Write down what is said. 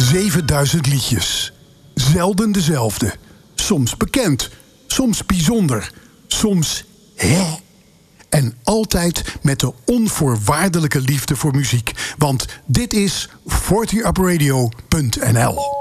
7000 liedjes. Zelden dezelfde. Soms bekend, soms bijzonder, soms hè. En altijd met de onvoorwaardelijke liefde voor muziek. Want dit is 40upradio.nl.